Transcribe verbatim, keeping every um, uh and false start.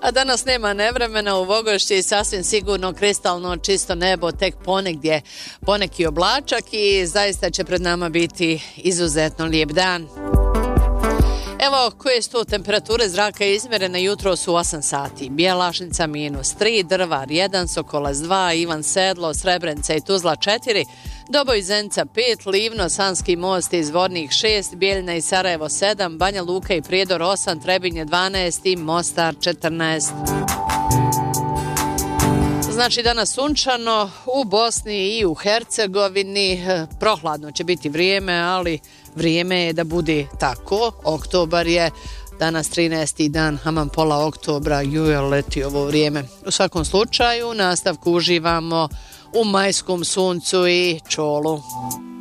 A danas nema nevremena u Vogošći, sasvim sigurno kristalno čisto nebo, tek ponegdje poneki oblačak i zaista će pred nama biti izuzetno lijep dan. Evo koje su temperature zraka izmjerene jutros u osam sati. Bjelašnica minus tri, Drvar jedan, Sokolac dva, Ivan Sedlo, Srebrenica i Tuzla četiri, Doboj Zenica pet, Livno, Sanski most i Zvornik šest, Bijeljina i Sarajevo sedam, Banja Luka i Prijedor osam, Trebinje dvanaest i Mostar četrnaest. Znači danas sunčano u Bosni i u Hercegovini, prohladno će biti vrijeme, ali vrijeme je da bude tako. Oktobar je danas trinaesti dan, aman pola oktobra, juja leti ovo vrijeme. U svakom slučaju, u nastavku uživamo u majskom suncu i čolu.